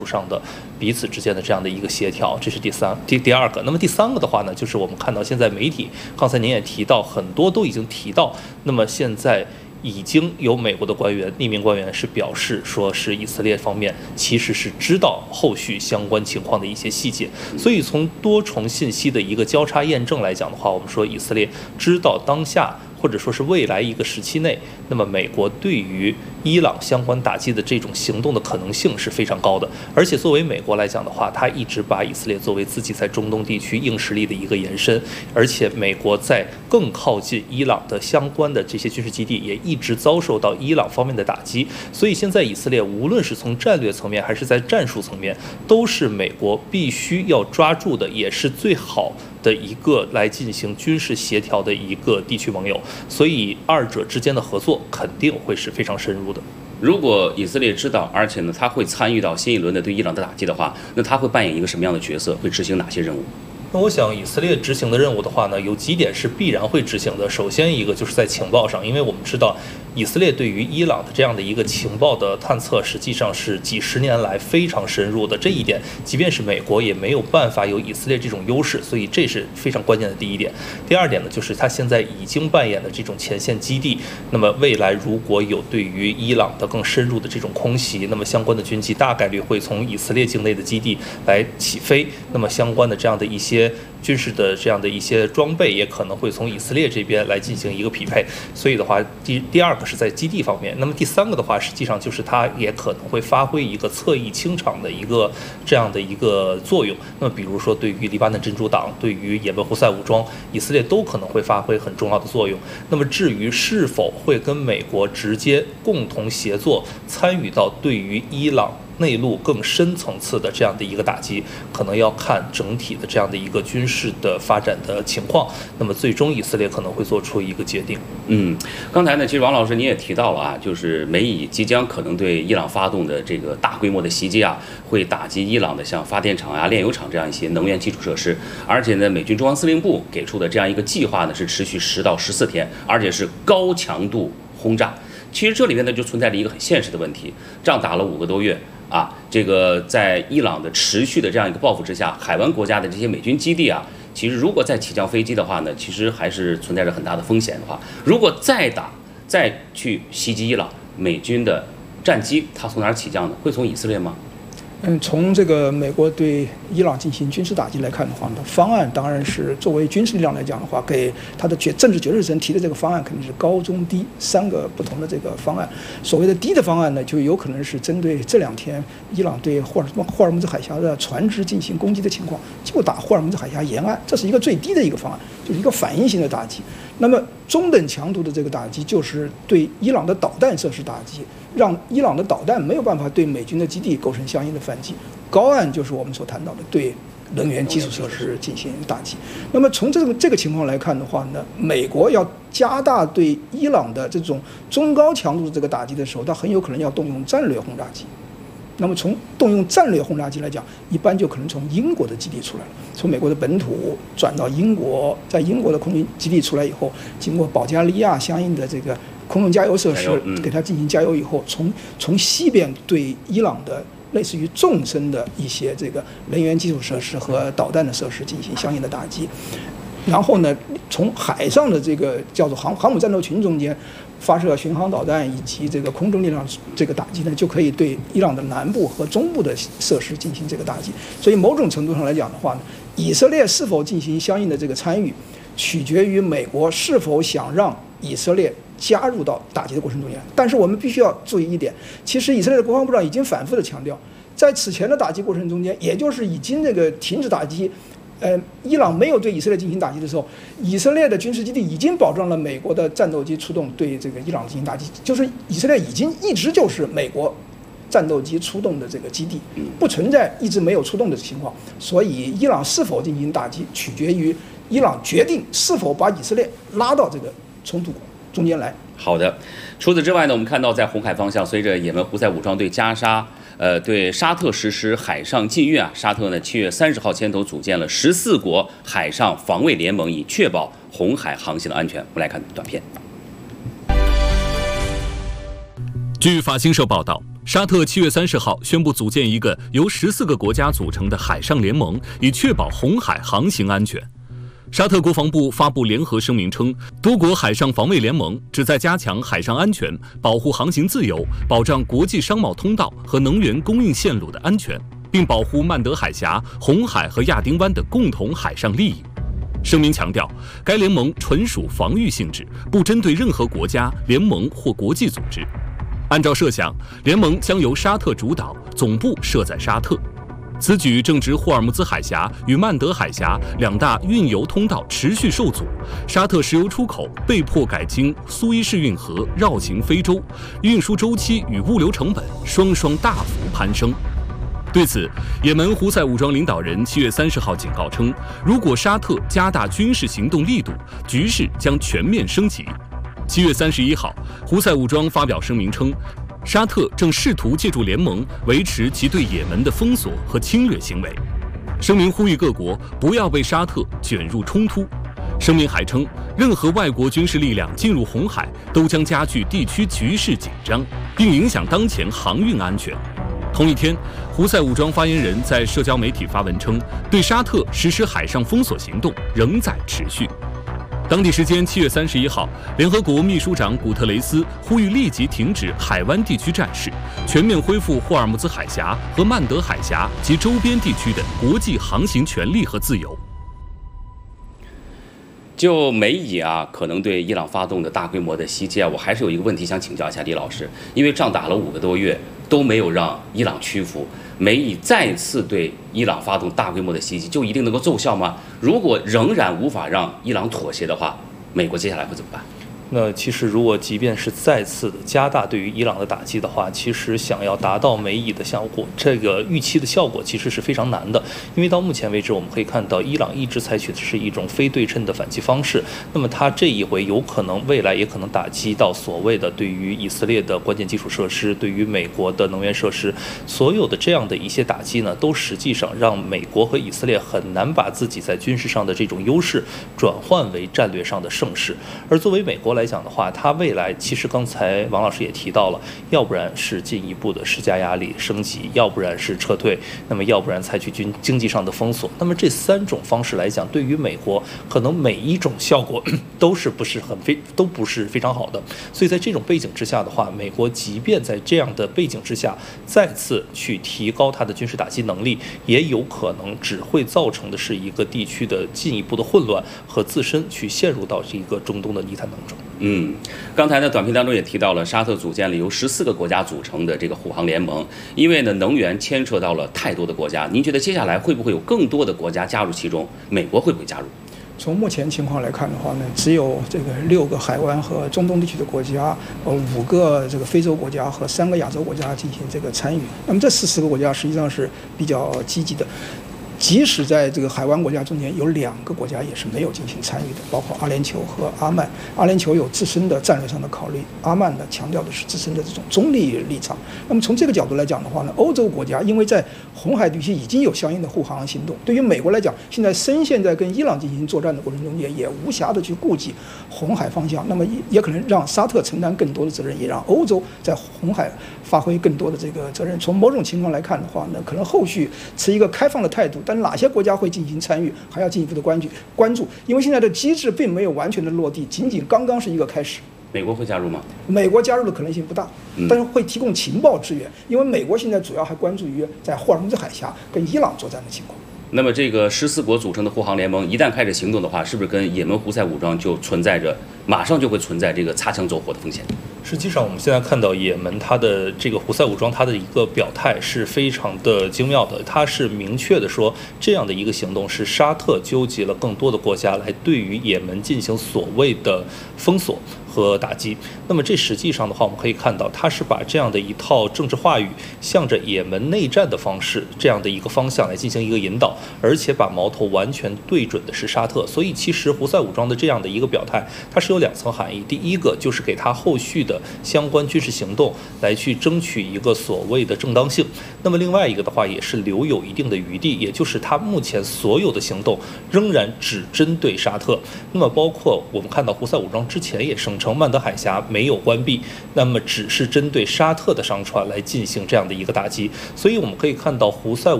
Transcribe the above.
上的彼此之间的这样的一个协调，这是第二个。那么第三个的话呢，就是我们看到现在媒体，刚才您也提到，很多都已经提到，那么现在已经有美国的官员、匿名官员是表示说，是以色列方面其实是知道后续相关情况的一些细节。所以从多重信息的一个交叉验证来讲的话，我们说以色列知道当下，或者说是未来一个时期内，那么美国对于伊朗相关打击的这种行动的可能性是非常高的。而且作为美国来讲的话，它一直把以色列作为自己在中东地区硬实力的一个延伸，而且美国在更靠近伊朗的相关的这些军事基地也一直遭受到伊朗方面的打击。所以现在以色列无论是从战略层面还是在战术层面，都是美国必须要抓住的，也是最好的一个来进行军事协调的一个地区盟友。所以二者之间的合作肯定会是非常深入的。 如果以色列知道，而且呢，他会参与到新一轮的对伊朗的打击的话，那他会扮演一个什么样的角色？会执行哪些任务？ 那我想，以色列执行的任务的话呢，有几点是必然会执行的。首先一个就是在情报上，因为我们知道，以色列对于伊朗的这样的一个情报的探测，实际上是几十年来非常深入的。这一点，即便是美国也没有办法有以色列这种优势，所以这是非常关键的第一点。第二点呢，就是他现在已经扮演的这种前线基地，那么未来如果有对于伊朗的更深入的这种空袭，那么相关的军机大概率会从以色列境内的基地来起飞，那么相关的这样的一些军事的这样的一些装备也可能会从以色列这边来进行一个匹配。所以的话，第二个是在基地方面，那么第三个的话，实际上就是它也可能会发挥一个侧翼清场的一个这样的一个作用。那么比如说对于黎巴嫩真主党、对于也门胡塞武装，以色列都可能会发挥很重要的作用。那么至于是否会跟美国直接共同协作参与到对于伊朗内陆更深层次的这样的一个打击，可能要看整体的这样的一个军事的发展的情况。那么最终以色列可能会做出一个决定。 刚才呢，其实王老师你也提到了啊，就是美以即将可能对伊朗发动的这个大规模的袭击啊，会打击伊朗的像发电厂啊、炼油厂这样一些能源基础设施。而且呢，美军中央司令部给出的这样一个计划呢，是持续10到14天，而且是高强度轰炸。其实这里面呢，就存在着一个很现实的问题，仗打了5个多月。这个在伊朗的持续的这样一个报复之下，海湾国家的这些美军基地啊，其实如果再起降飞机的话呢，其实还是存在着很大的风险的话，如果再去袭击伊朗，美军的战机它从哪儿起降呢？会从以色列吗？ 从这个美国对伊朗进行军事打击来看的话呢，方案当然是作为军事力量来讲的话，给他的政治决策层提的这个方案肯定是高中低3个不同的这个方案。所谓的低的方案呢，就有可能是针对这2天伊朗对霍尔木兹海峡的船只进行攻击的情况，就打霍尔木兹海峡沿岸，这是一个最低的一个方案，就是一个反应性的打击。那么中等强度的这个打击就是对伊朗的导弹设施打击，让伊朗的导弹没有办法对美军的基地构成相应的反击。高岸就是我们所谈到的对能源基础设施进行打击。那么从这个情况来看的话呢，美国要加大对伊朗的这种中高强度的这个打击的时候，它很有可能要动用战略轰炸机。那么从动用战略轰炸机来讲，一般就可能从英国的基地出来了，从美国的本土转到英国，在英国的空军基地出来以后，经过保加利亚相应的这个空中加油设施给它进行加油以后，从西边对伊朗的类似于纵深的一些这个能源基础设施和导弹的设施进行相应的打击。然后呢，从海上的这个叫做航母战斗群中间发射巡航导弹以及这个空中力量这个打击呢，就可以对伊朗的南部和中部的设施进行这个打击。所以某种程度上来讲的话呢，以色列是否进行相应的这个参与，取决于美国是否想让以色列加入到打击的过程中间。但是我们必须要注意一点，其实以色列的国防部长已经反复的强调，在此前的打击过程中间，也就是已经这个停止打击。伊朗没有对以色列进行打击的时候，以色列的军事基地已经保障了美国的战斗机出动对这个伊朗进行打击，就是以色列已经一直就是美国战斗机出动的这个基地，不存在一直没有出动的情况。所以伊朗是否进行打击，取决于伊朗决定是否把以色列拉到这个冲突中间来。 好的，除此之外呢，我们看到在红海方向，随着也门胡塞武装对加沙对沙特实施海上禁运啊，沙特呢7月30号牵头组建了14国海上防卫联盟，以确保红海航行的安全。我们来看短片。 据法新社报道， 沙特7月30号宣布组建一个由14个国家组成的海上联盟，以确保红海航行安全。沙特国防部发布联合声明称，多国海上防卫联盟旨在加强海上安全，保护航行自由，保障国际商贸通道和能源供应线路的安全，并保护曼德海峡、红海和亚丁湾的共同海上利益。声明强调，该联盟纯属防御性质，不针对任何国家、联盟或国际组织。按照设想，联盟将由沙特主导，总部设在沙特。此举正值霍尔木兹海峡与曼德海峡两大运油通道持续受阻，沙特石油出口被迫改经苏伊士运河绕行非洲，运输周期与物流成本双双大幅攀升。对此，也门胡塞武装领导人7月30号警告称，如果沙特加大军事行动力度，局势将全面升级。7月31号，胡塞武装发表声明称，沙特正试图借助联盟维持其对也门的封锁和侵略行为。声明呼吁各国不要被沙特卷入冲突。声明还称，任何外国军事力量进入红海都将加剧地区局势紧张，并影响当前航运安全。同一天，胡塞武装发言人在社交媒体发文称，对沙特实施海上封锁行动仍在持续。当地时间7月31号，联合国秘书长古特雷斯呼吁立即停止海湾地区战事，全面恢复霍尔木兹海峡和曼德海峡及周边地区的国际航行权利和自由。 就美以可能对伊朗发动的大规模的袭击我还是有一个问题想请教一下李老师，因为仗打了5个多月都没有让伊朗屈服，美以再次对伊朗发动大规模的袭击，就一定能够奏效吗？如果仍然无法让伊朗妥协的话，美国接下来会怎么办？ 那其实，如果即便是再次的加大对于伊朗的打击的话，其实想要达到美以的效果，这个预期的效果其实是非常难的。因为到目前为止，我们可以看到，伊朗一直采取的是一种非对称的反击方式。那么，它这一回有可能未来也可能打击到所谓的对于以色列的关键基础设施，对于美国的能源设施，所有的这样的一些打击呢，都实际上让美国和以色列很难把自己在军事上的这种优势转换为战略上的胜势。而作为美国来讲的话，它未来其实刚才王老师也提到了，要不然是进一步的施加压力升级，要不然是撤退，那么要不然采取经济上的封锁。那么这3种方式来讲，对于美国可能每一种效果都不是非常好的。所以在这种背景之下的话，美国即便在这样的背景之下再次去提高它的军事打击能力，也有可能只会造成的是一个地区的进一步的混乱和自身去陷入到这个中东的泥潭当中。 刚才呢短片当中也提到了，沙特组建了由14个国家组成的这个护航联盟，因为呢能源牵扯到了太多的国家，您觉得接下来会不会有更多的国家加入其中？美国会不会加入？ 从目前情况来看的话呢，只有这个6个海湾和中东地区的国家，5个这个非洲国家和3个亚洲国家进行这个参与。那么这14个国家实际上是比较积极的。即使在这个海湾国家中间有2个国家也是没有进行参与的，包括阿联酋和阿曼。阿联酋有自身的战略上的考虑，阿曼呢强调的是自身的这种中立立场。那么从这个角度来讲的话呢，欧洲国家因为在红海地区已经有相应的护航行动，对于美国来讲，现在深陷在跟伊朗进行作战的过程中间，也无暇的去顾及红海方向，那么也可能让沙特承担更多的责任，也让欧洲在红海发挥更多的这个责任。从某种情况来看的话呢，可能后续持一个开放的态度，但哪些国家会进行参与，还要进一步的关注，因为现在的机制并没有完全的落地，仅仅刚刚是一个开始。 美国会加入吗？ 美国加入的可能性不大，但是会提供情报支援，因为美国现在主要还关注于在霍尔木兹海峡跟伊朗作战的情况。 那么这个14国组成的护航联盟一旦开始行动的话，是不是跟也门胡塞武装就马上就会存在这个擦枪走火的风险？ 实际上，我们现在看到也门它的这个胡塞武装，它的一个表态是非常的精妙的。它是明确的说，这样的一个行动是沙特纠集了更多的国家来对于也门进行所谓的封锁和打击。那么这实际上的话，我们可以看到，它是把这样的一套政治话语向着也门内战的方式这样的一个方向来进行一个引导，而且把矛头完全对准的是沙特。所以其实胡塞武装的这样的一个表态，它是是有2层含义。第一个就是给他后续的相关军事行动来去争取一个所谓的正当性。那么另外一个的话，也是留有一定的余地，也就是他目前所有的行动仍然只针对沙特。那么包括我们看到胡塞武装之前也声称曼德海峡没有关闭，那么只是针对沙特的商船来进行这样的一个打击。所以我们可以看到胡塞